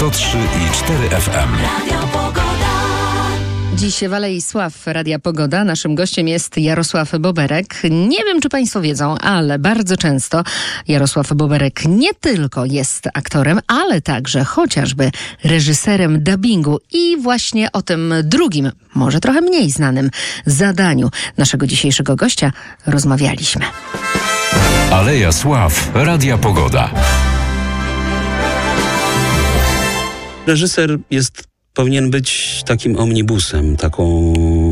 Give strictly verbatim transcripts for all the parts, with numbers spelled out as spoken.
sto trzy i cztery F M. Dziś Wale i Sław, Radia Pogoda. Naszym gościem jest Jarosław Boberek. Nie wiem, czy Państwo wiedzą, ale bardzo często Jarosław Boberek nie tylko jest aktorem, ale także chociażby reżyserem dubbingu. I właśnie o tym drugim, może trochę mniej znanym zadaniu naszego dzisiejszego gościa rozmawialiśmy. Aleja Sław, Radia Pogoda. Reżyser jest, powinien być takim omnibusem, taką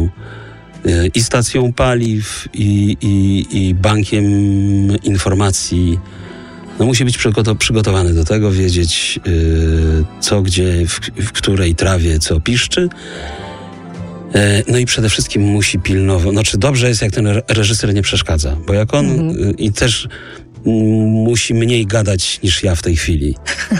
y, i stacją paliw, i, i, i bankiem informacji. No, musi być przygoto- przygotowany do tego, wiedzieć y, co, gdzie, w, w której trawie co piszczy. Y, no i przede wszystkim musi pilnować. Znaczy dobrze jest, jak ten reżyser nie przeszkadza, bo jak on mm-hmm. y, i też musi mniej gadać niż ja w tej chwili.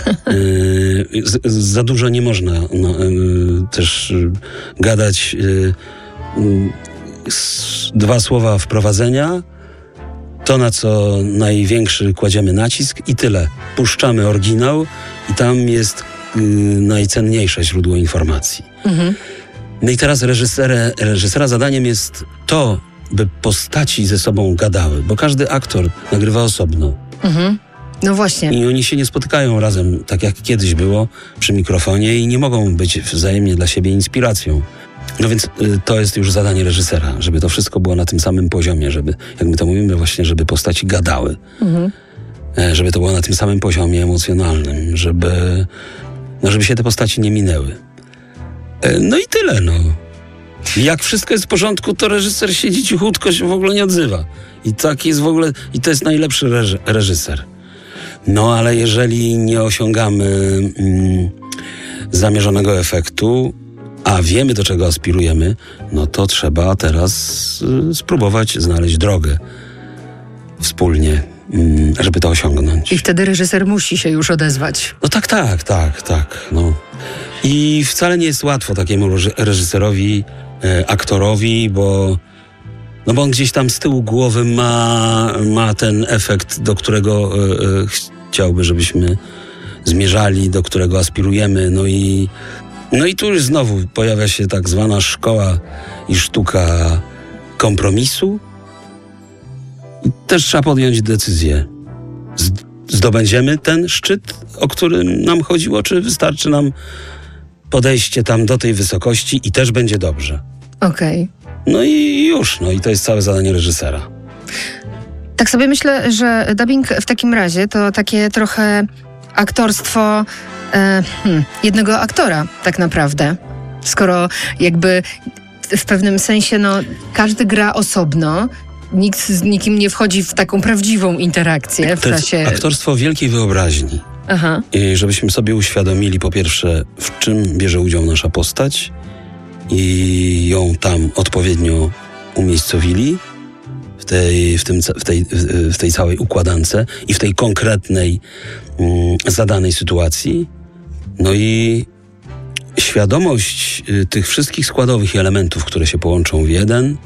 Yy, z, za dużo nie można no, yy, też yy, gadać. Yy, yy, dwa słowa wprowadzenia, to na co największy kładziemy nacisk i tyle. Puszczamy oryginał i tam jest yy, najcenniejsze źródło informacji. Mhm. No i teraz reżysera, reżysera zadaniem jest to, by postaci ze sobą gadały, bo każdy aktor nagrywa osobno. Mhm. No właśnie. I oni się nie spotykają razem, tak jak kiedyś było, przy mikrofonie i nie mogą być wzajemnie dla siebie inspiracją. No więc y, to jest już zadanie reżysera, żeby to wszystko było na tym samym poziomie, żeby, jak my to mówimy właśnie, żeby postaci gadały. Mhm. E, żeby to było na tym samym poziomie emocjonalnym, żeby, no, żeby się te postaci nie minęły. E, no i tyle, no. Jak wszystko jest w porządku, to reżyser siedzi cichutko, się w ogóle nie odzywa. I tak jest w ogóle, i to jest najlepszy reż- reżyser. No ale jeżeli nie osiągamy mm, zamierzonego efektu, a wiemy, do czego aspirujemy, no to trzeba teraz y, spróbować znaleźć drogę wspólnie, mm, żeby to osiągnąć. I wtedy reżyser musi się już odezwać. No tak, tak, tak, tak. No. I wcale nie jest łatwo takiemu reżyserowi, e, aktorowi, bo, no bo on gdzieś tam z tyłu głowy ma, ma ten efekt, do którego e, e, chciałby, żebyśmy zmierzali, do którego aspirujemy. No i, no i tu już znowu pojawia się tak zwana szkoła i sztuka kompromisu. I też trzeba podjąć decyzję. Z, zdobędziemy ten szczyt, o którym nam chodziło, czy wystarczy nam podejście tam do tej wysokości i też będzie dobrze. Okej. Okay. No i już, no i to jest całe zadanie reżysera. Tak sobie myślę, że dubbing w takim razie to takie trochę aktorstwo e, hmm, jednego aktora tak naprawdę. Skoro jakby w pewnym sensie no, każdy gra osobno, nikt z nikim nie wchodzi w taką prawdziwą interakcję w to czasie... jest aktorstwo wielkiej wyobraźni. Aha. I żebyśmy sobie uświadomili po pierwsze, w czym bierze udział nasza postać i ją tam odpowiednio umiejscowili w tej, w tym, w tej, w tej całej układance i w tej konkretnej mm, zadanej sytuacji. No i świadomość y, tych wszystkich składowych elementów, które się połączą w jeden,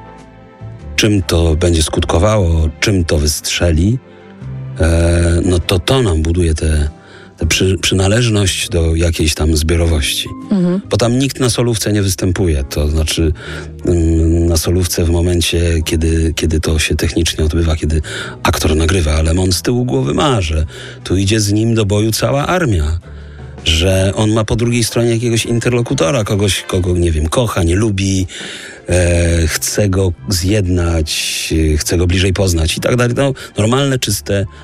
czym to będzie skutkowało, czym to wystrzeli, e, no to to nam buduje tę przy, przynależność do jakiejś tam zbiorowości. Mhm. Bo tam nikt na solówce nie występuje. To znaczy ym, na solówce w momencie, kiedy, kiedy to się technicznie odbywa, kiedy aktor nagrywa, ale on z tyłu głowy ma, że tu idzie z nim do boju cała armia. Że on ma po drugiej stronie jakiegoś interlokutora, kogoś, kogo, nie wiem, kocha, nie lubi, e, chce go zjednać, e, chce go bliżej poznać i tak dalej. No, normalne, czyste e,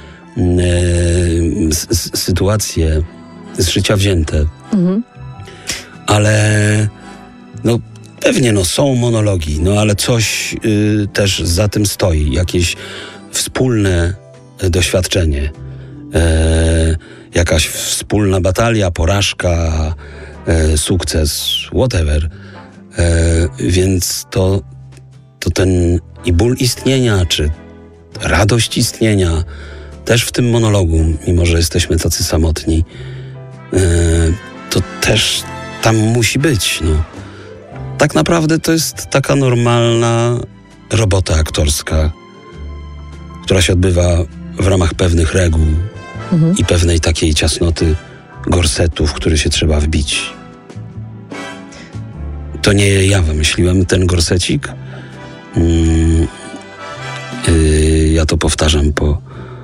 s, sytuacje z życia wzięte. Mhm. Ale no pewnie no, są monologi, no ale coś y, też za tym stoi. Jakieś wspólne doświadczenie. E, jakaś wspólna batalia, porażka, e, sukces, whatever. E, więc to, to ten i ból istnienia, czy radość istnienia też w tym monologu, mimo że jesteśmy tacy samotni, e, to też tam musi być. No. Tak naprawdę to jest taka normalna robota aktorska, która się odbywa w ramach pewnych reguł mhm. i pewnej takiej ciasnoty gorsetu, w który się trzeba wbić. To nie ja wymyśliłem ten gorsecik. Mm, yy, ja to powtarzam po,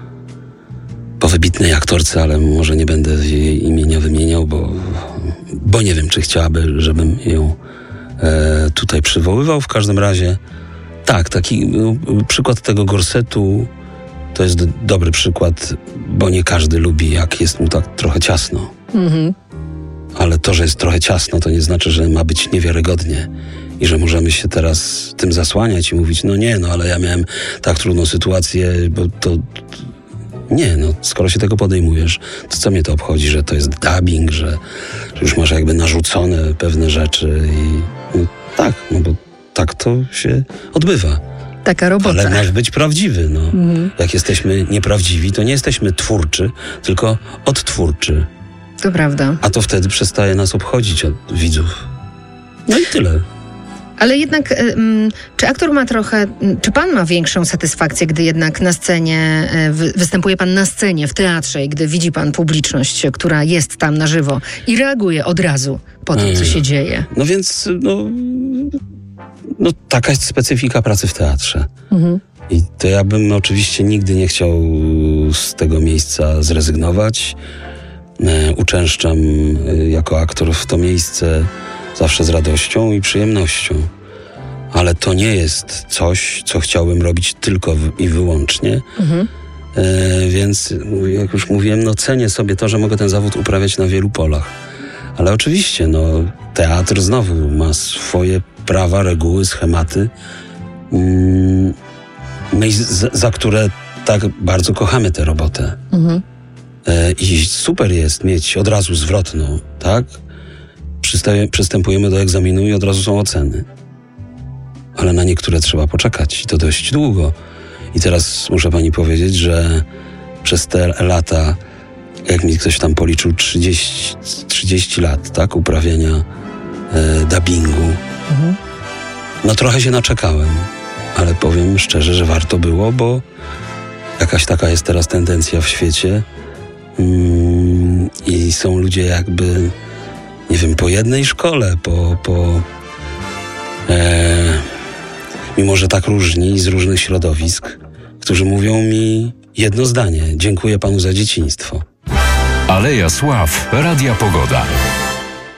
po wybitnej aktorce, ale może nie będę jej imienia wymieniał, bo, bo nie wiem, czy chciałaby, żebym ją e, tutaj przywoływał. W każdym razie tak, taki no, przykład tego gorsetu to jest dobry przykład, bo nie każdy lubi, jak jest mu tak trochę ciasno. Mhm. Ale to, że jest trochę ciasno, to nie znaczy, że ma być niewiarygodnie i że możemy się teraz tym zasłaniać i mówić, no nie, no ale ja miałem tak trudną sytuację, bo to... Nie, no skoro się tego podejmujesz, to co mnie to obchodzi, że to jest dubbing, że, że już masz jakby narzucone pewne rzeczy i no, tak, no bo tak to się odbywa. Taka robota. Ale masz być prawdziwy, no. Mhm. Jak jesteśmy nieprawdziwi, to nie jesteśmy twórczy, tylko odtwórczy. To prawda. A to wtedy przestaje nas obchodzić od widzów. No i tyle. Ale jednak, czy aktor ma trochę, czy pan ma większą satysfakcję, gdy jednak na scenie, występuje pan na scenie, w teatrze i gdy widzi pan publiczność, która jest tam na żywo i reaguje od razu po tym, co się dzieje? No więc, no, no taka jest specyfika pracy w teatrze. Mhm. I to ja bym oczywiście nigdy nie chciał z tego miejsca zrezygnować. Uczęszczam jako aktor w to miejsce zawsze z radością i przyjemnością. Ale to nie jest coś, co chciałbym robić tylko w, i wyłącznie. Mhm. E, więc, jak już mówiłem, no cenię sobie to, że mogę ten zawód uprawiać na wielu polach. Ale oczywiście, no, teatr znowu ma swoje prawa, reguły, schematy, mm, no i z, za które tak bardzo kochamy tę robotę. Mhm. E, I super jest mieć od razu zwrotną, tak? Przystaje, przystępujemy do egzaminu i od razu są oceny. Ale na niektóre trzeba poczekać i to dość długo. I teraz muszę pani powiedzieć, że przez te lata, jak mi ktoś tam policzył, trzydzieści, trzydzieści lat, tak, uprawiania e, dubbingu, mhm. no trochę się naczekałem. Ale powiem szczerze, że warto było, bo jakaś taka jest teraz tendencja w świecie mm, i są ludzie jakby, nie wiem, po jednej szkole, po, po e, mimo że tak różni z różnych środowisk, którzy mówią mi jedno zdanie: dziękuję panu za dzieciństwo. Aleja Sław, Radia Pogoda.